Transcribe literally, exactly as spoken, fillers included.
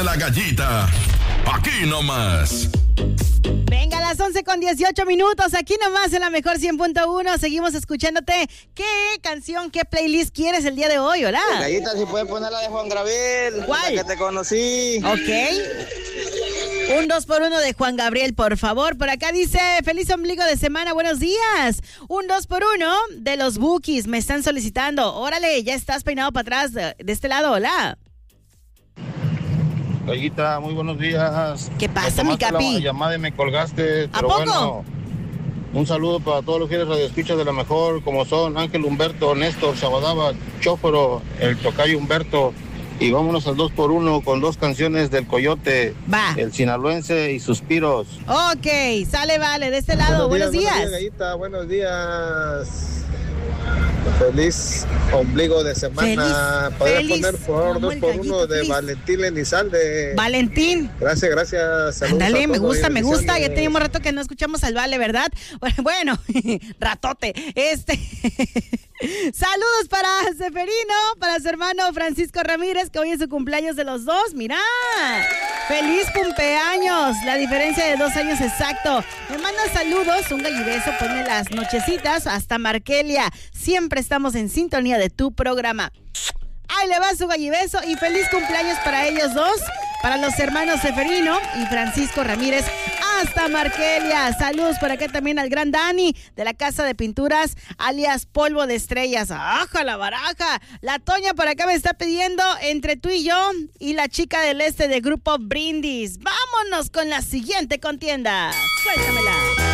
La gallita, aquí nomás. Venga, a las once con dieciocho minutos, aquí nomás en la mejor cien punto uno, seguimos escuchándote. ¿Qué canción, qué playlist quieres el día de hoy, hola? Gallita, si pueden poner la de Juan Gabriel. ¿Cuál? La que te conocí. Ok. Un dos por uno de Juan Gabriel, por favor. Por acá dice, feliz ombligo de semana, buenos días. Un dos por uno de los Bookies, me están solicitando. Órale, ya estás peinado para atrás de, de este lado, hola. Gallita, muy buenos días. ¿Qué pasa, mi capi? La llamada y me colgaste, ¿A pero poco? bueno, un saludo para todos los fieles radioescuchas de la mejor, como son Ángel Humberto, Néstor, Sabadaba, Chóforo, el tocayo Humberto. Y vámonos al dos por uno con dos canciones del Coyote, Va. el sinaloense y Suspiros. Ok, sale, vale, de este lado, buenos días. Buenos días, Gallita, buenos días. Feliz ombligo de semana. Podría poner por dos por uno de Valentín Elizalde. Valentín. Gracias, gracias. Saludos. Ándale, a me todos, gusta, me gusta. Ya bendiciones. teníamos rato que no escuchamos al Vale, ¿verdad? Bueno, ratote. Este. Saludos para Seferino, para su hermano Francisco Ramírez, que hoy es su cumpleaños de los dos. Mira, feliz cumpleaños. La diferencia de dos años exacto. Me manda saludos, un gallibeso, pone las nochecitas hasta Markelia. Siempre estamos en sintonía de tu programa. Ahí le va su gallibeso y feliz cumpleaños para ellos dos, para los hermanos Seferino y Francisco Ramírez hasta Markelia. Saludos por acá también al gran Dani de la Casa de Pinturas, alias Polvo de Estrellas. ¡Aja la baraja! La Toña por acá me está pidiendo entre tú y yo y la chica del este de Grupo Brindis. Vámonos con la siguiente contienda. Suéltamela.